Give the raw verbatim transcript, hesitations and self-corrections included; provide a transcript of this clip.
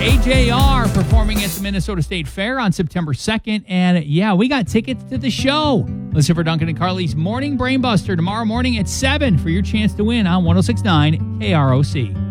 A J R performing at the Minnesota State Fair on September second. And yeah, we got tickets to the show. Listen for Duncan and Carly's Morning Brainbuster tomorrow morning at seven for your chance to win on one oh six point nine K R O C.